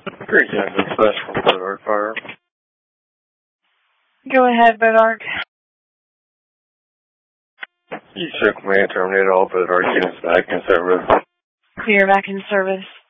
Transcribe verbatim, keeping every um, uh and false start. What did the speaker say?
Great, yeah, dispatch from Bedard Fire. Go ahead, Bedard. You should command terminate all Bedard units back in service. Clear back in service.